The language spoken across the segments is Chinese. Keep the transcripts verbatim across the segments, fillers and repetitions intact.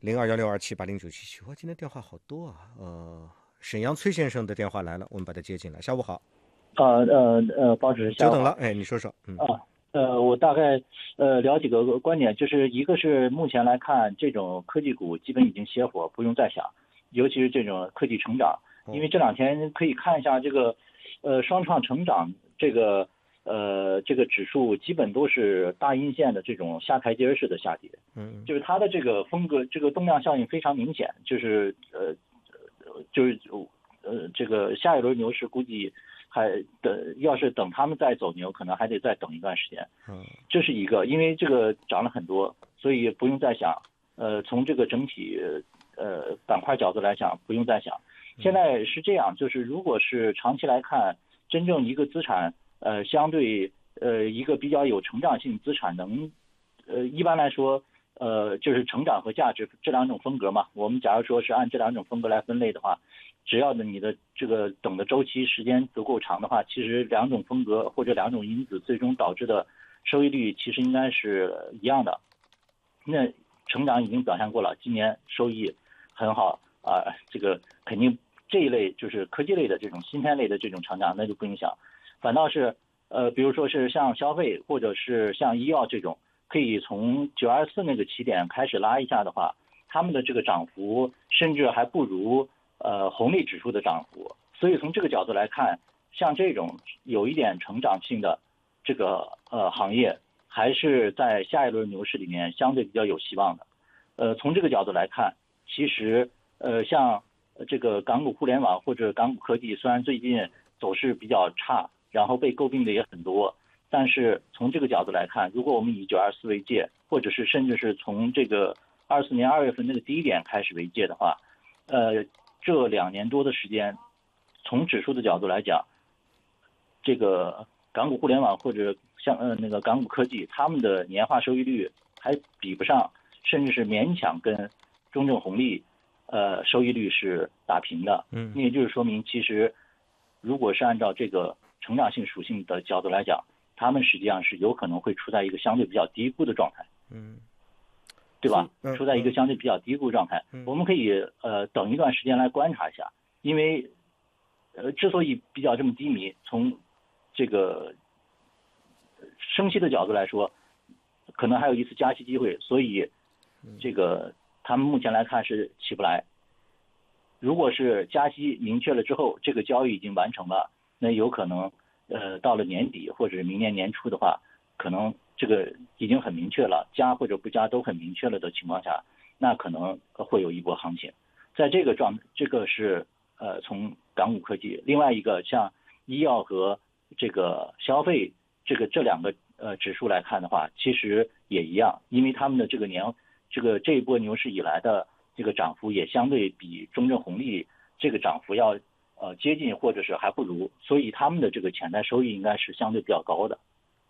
零二幺六二七八零九七七。哇，今天电话好多啊。呃，沈阳崔先生的电话来了，我们把他接进来。下午好。 呃呃呃，包主任下午好。 久等了，哎，你说说。嗯啊，呃，我大概呃聊几个观点，就是一个是目前来看，这种科技股基本已经熄火，不用再想，尤其是这种科技成长，因为这两天可以看一下这个，呃，双创成长这个呃这个指数基本都是大阴线的这种下台阶式的下跌， 嗯， 就是它的这个风格，这个动量效应非常明显，就是呃就是呃这个下一轮牛市估计。还等，要是等他们再走牛，可能还得再等一段时间。 嗯， 这是一个，因为这个涨了很多，所以不用再想。呃，从这个整体呃板块角度来讲，不用再想。现在是这样，就是如果是长期来看，真正一个资产，呃，相对呃一个比较有成长性资产能，呃，一般来说，呃，就是成长和价值这两种风格嘛。我们假如说是按这两种风格来分类的话。只要呢你的这个等的周期时间足够长的话，其实两种风格或者两种因子最终导致的收益率其实应该是一样的。那成长已经表现过了，今年收益很好啊、呃，这个肯定这一类就是科技类的这种芯片类的这种成长那就不影响，反倒是呃比如说是像消费或者是像医药这种，可以从九二四那个起点开始拉一下的话，他们的这个涨幅甚至还不如。呃，红利指数的涨幅，所以从这个角度来看，像这种有一点成长性的这个呃行业，还是在下一轮牛市里面相对比较有希望的。呃，从这个角度来看，其实呃像这个港股互联网或者港股科技，虽然最近走势比较差，然后被诟病的也很多，但是从这个角度来看，如果我们以九二四为界，或者是甚至是从这个二四年二月份那个低点开始为界的话，呃。这两年多的时间，从指数的角度来讲，这个港股互联网或者像呃那个港股科技，他们的年化收益率还比不上，甚至是勉强跟中证红利呃收益率是打平的。 嗯， 那也就是说明，其实如果是按照这个成长性属性的角度来讲，他们实际上是有可能会处在一个相对比较低估的状态。 嗯。 对吧？ 嗯、 处在一个相对比较低估状态， 嗯、 我们可以呃等一段时间来观察一下，因为呃之所以比较这么低迷，从这个升息的角度来说，可能还有一次加息机会，所以这个他们目前来看是起不来。如果是加息明确了之后，这个交易已经完成了，那有可能呃到了年底或者明年年初的话，可能。这个已经很明确了，加或者不加都很明确了的情况下，那可能会有一波行情。在这个状，这个是呃从港股科技，另外一个像医药和这个消费这个这两个呃指数来看的话，其实也一样，因为他们的这个年这个这一波牛市以来的这个涨幅也相对比中证红利这个涨幅要呃接近或者是还不如，所以他们的这个潜在收益应该是相对比较高的。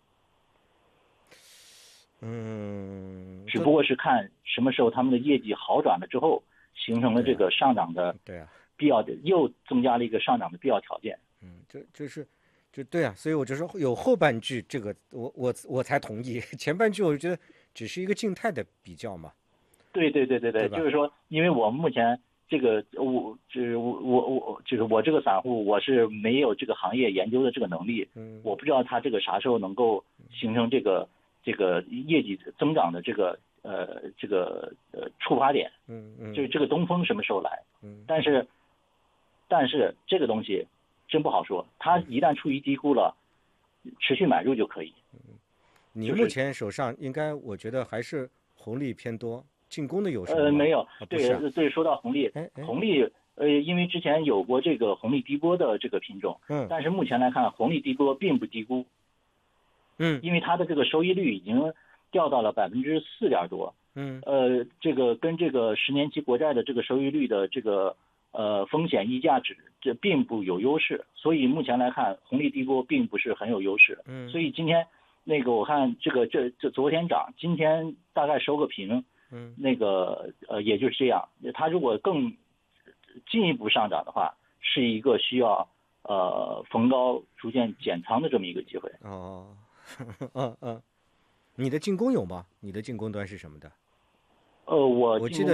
嗯， 只不过是看什么时候他们的业绩好转了之后，形成了这个上涨的对啊， 必要的，又增加了一个上涨的必要条件。 嗯，就就是，就对啊，所以我就说有后半句这个，我我我才同意，前半句我觉得只是一个静态的比较嘛。 对对对对对， 对就是说，因为我们目前这个我就是我我我就是我这个散户，我是没有这个行业研究的这个能力， 嗯， 我不知道他这个啥时候能够形成这个。这个业绩增长的这个呃这个呃触发点， 嗯嗯， 就是这个东风什么时候来？ 嗯， 但是但是这个东西真不好说，它一旦处于低估了，持续买入就可以。 嗯，你目前手上应该我觉得还是红利偏多，进攻的有什么？ 呃，没有， 啊、 对、 啊、 对，说到红利，红利呃，因为之前有过这个红利低波的这个品种， 嗯， 但是目前来看，红利低波并不低估。 嗯， 因为它的这个收益率已经掉到了百分之四点多， 嗯， 呃，这个跟这个十年期国债的这个收益率的这个呃风险溢价值，这并不有优势，所以目前来看，红利低波并不是很有优势。 嗯， 所以今天那个我看这个这这昨天涨，今天大概收个平， 嗯， 那个呃也就是这样，它如果更进一步上涨的话，是一个需要呃逢高逐渐减仓的这么一个机会。 哦。嗯嗯，你的进攻有吗？你的进攻端是什么的？ 呃，我我记得。